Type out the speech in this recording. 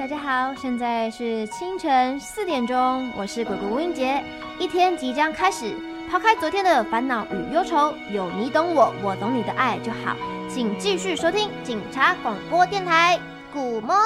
大家好，现在是清晨4点钟，我是鬼鬼吴英杰，一天即将开始，抛开昨天的烦恼与忧愁，有你懂我，我懂你的爱就好，请继续收听警察广播电台，古摸。